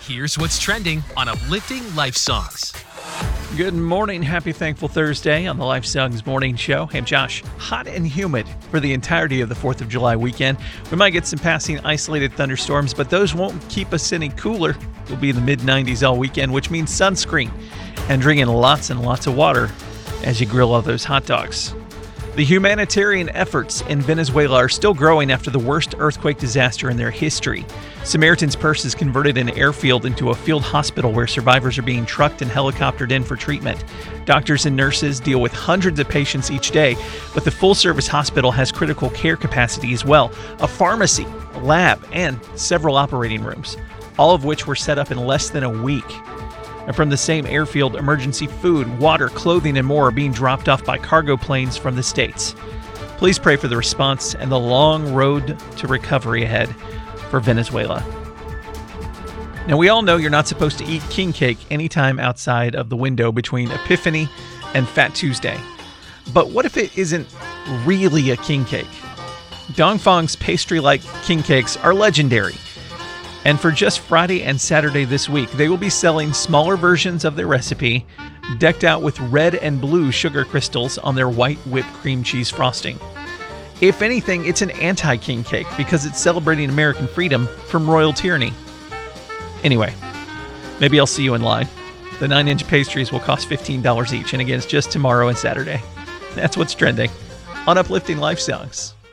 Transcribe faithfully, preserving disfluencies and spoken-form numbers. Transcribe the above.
Here's what's trending on Uplifting Life Songs. Good morning. Happy Thankful Thursday on the Life Songs Morning Show. Hey, I'm Josh. Hot and humid for the entirety of the fourth of July weekend. We might get some passing isolated thunderstorms, but those won't keep us any cooler. We'll be in the mid nineties all weekend, which means sunscreen and drinking lots and lots of water as you grill all those hot dogs. The humanitarian efforts in Venezuela are still growing after the worst earthquake disaster in their history. Samaritan's Purse has converted an airfield into a field hospital where survivors are being trucked and helicoptered in for treatment. Doctors and nurses deal with hundreds of patients each day, but the full-service hospital has critical care capacity as well, a pharmacy, a lab, and several operating rooms, all of which were set up in less than a week. And from the same airfield, emergency food, water, clothing, and more are being dropped off by cargo planes from the States. Please pray for the response and the long road to recovery ahead for Venezuela. Now, we all know you're not supposed to eat king cake anytime outside of the window between Epiphany and Fat Tuesday. But what if it isn't really a king cake? Dongfang's pastry-like king cakes are legendary. And for just Friday and Saturday this week, they will be selling smaller versions of their recipe, decked out with red and blue sugar crystals on their white whipped cream cheese frosting. If anything, it's an anti-king cake because it's celebrating American freedom from royal tyranny. Anyway, maybe I'll see you in line. The nine-inch pastries will cost fifteen dollars each, and again, it's just tomorrow and Saturday. That's what's trending on Uplifting Life Songs.